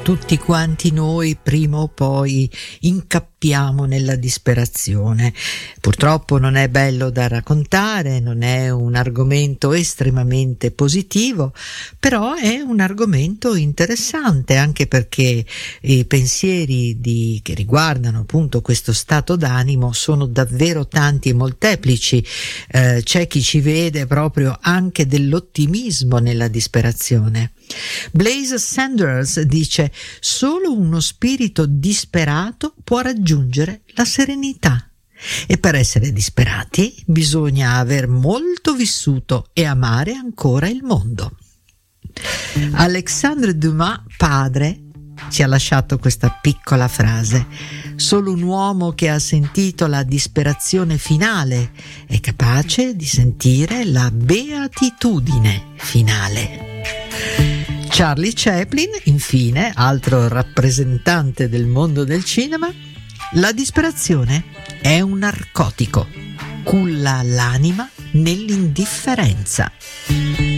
Tutti quanti noi prima o poi incappiamo nella disperazione. Purtroppo non è bello da raccontare, non è un argomento estremamente positivo, però è un argomento interessante, anche perché i pensieri che riguardano appunto questo stato d'animo sono davvero tanti e molteplici. C'è chi ci vede proprio anche dell'ottimismo nella disperazione. Blaise Sanders dice: solo uno spirito disperato può raggiungere la serenità, e per essere disperati bisogna aver molto vissuto e amare ancora il mondo. Alexandre Dumas, padre, ci ha lasciato questa piccola frase: solo un uomo che ha sentito la disperazione finale è capace di sentire la beatitudine finale. Charlie Chaplin, infine, altro rappresentante del mondo del cinema: la disperazione è un narcotico, culla l'anima nell'indifferenza.